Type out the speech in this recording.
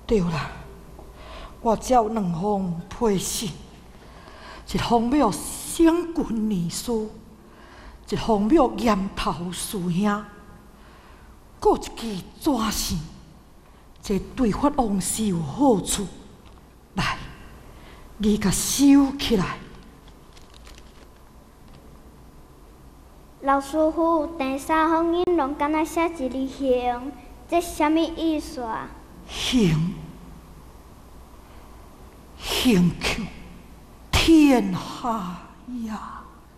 对啦，我只有2封批信，一封要省军念书，一封要验头师兄，搁一支纸信，这对法王是有好处。来，你甲收起来。 老师傅，第3封引拢敢若写一字行，这啥物意思啊？ 行，行求天下呀！